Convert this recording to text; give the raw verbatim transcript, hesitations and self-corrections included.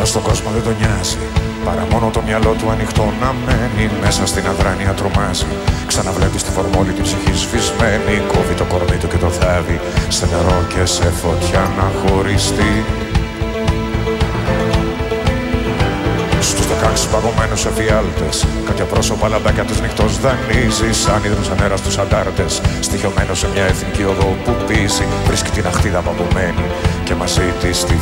στον κόσμο δεν τον νοιάζει, παρά μόνο το μυαλό του ανοιχτό να μένει. Μέσα στην αδράνεια τρομάζει, ξαναβλέπει τη φορμόλη την ψυχή σβησμένη. Κόβει το κορμί του και το θάβει σε νερό και σε φωτιά να χωριστεί. Στους δεκάξι παγωμένους εφιάλτες, κάποια πρόσωπα λαμπάκια της νυχτός δανείζει. Σαν ίδρους ανέρας τους αντάρτες, στοιχειωμένο σε μια εθνική οδό που πίζει. Βρίσκει την αχτίδα παγωμένη και μαζί της τη